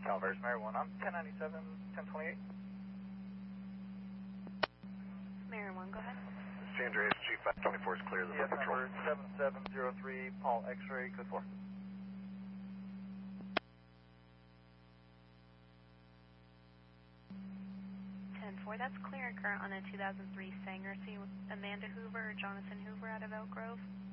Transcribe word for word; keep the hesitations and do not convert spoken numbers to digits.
Calvert, Mary one, I'm ten ninety-seven, ten twenty-eight. Mary one, go ahead. Chandra, H G five twenty-four is clear of the Yes, patrol. number seven seven zero three, Paul X-ray, code four. ten four, that's clear and current on a two thousand three Sanger. See Amanda Hoover or Jonathan Hoover out of Elk Grove?